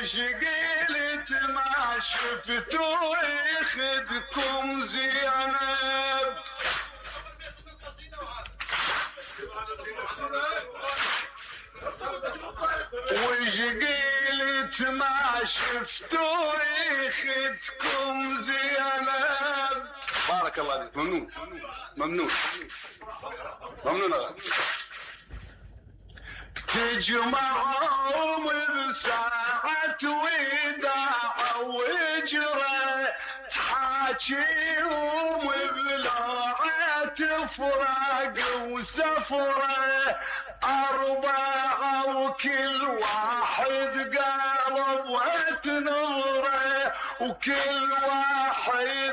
قلت ما شفتوا يخدكم زينب قلت ما شفتوا يخدكم زينب. بارك الله فيك. ممنون ممنون ممنون. تجمعهم بساعة وداع وجرة تحاكيهم بلوعة فراق وسفرة أربعة وكل واحد قلب وتنظره وكل واحد